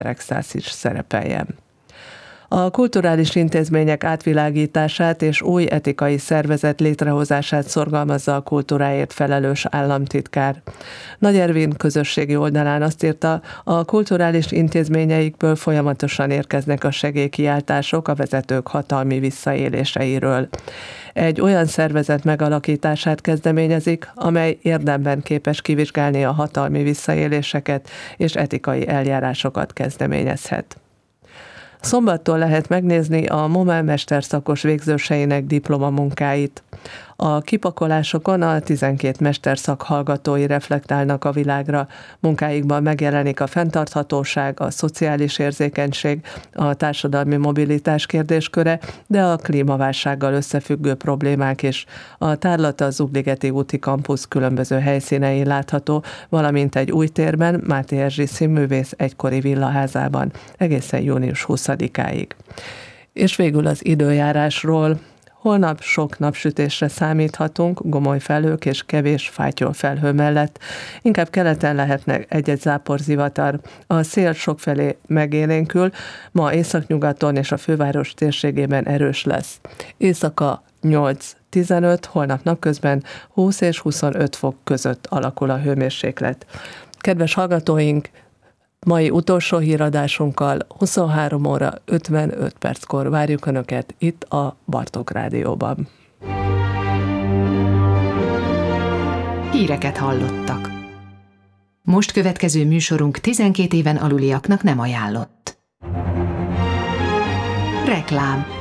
Rexász is szerepeljen. A kulturális intézmények átvilágítását és új etikai szervezet létrehozását szorgalmazza a kultúráért felelős államtitkár. Nagy Ervin közösségi oldalán azt írta, a kulturális intézményeikből folyamatosan érkeznek a segélykiáltások a vezetők hatalmi visszaéléseiről. Egy olyan szervezet megalakítását kezdeményezik, amely érdemben képes kivizsgálni a hatalmi visszaéléseket és etikai eljárásokat kezdeményezhet. Szombattól lehet megnézni a MOME mesterszakos végzőseinek diplomamunkáit. A kipakolásokon a 12 mesterszak hallgatói reflektálnak a világra. Munkáikban megjelenik a fenntarthatóság, a szociális érzékenység, a társadalmi mobilitás kérdésköre, de a klímaválsággal összefüggő problémák is. A tárlata az Zugligeti úti kampusz különböző helyszínein látható, valamint egy új térben, Máté Erzsi színművész egykori villaházában, egészen június 20-áig. És végül az időjárásról. Holnap sok napsütésre számíthatunk, gomoly felhők és kevés fátyol felhő mellett. Inkább keleten lehetne egy-egy záporzivatar. A szél sokfelé megélénkül, ma északnyugaton és a főváros térségében erős lesz. Éjszaka 8-15, holnap napközben 20 és 25 fok között alakul a hőmérséklet. Kedves hallgatóink, mai utolsó híradásunkkal 23 óra 55 perckor várjuk Önöket itt a Bartók Rádióban. Híreket hallottak. Most következő műsorunk 12 éven aluliaknak nem ajánlott. Reklám.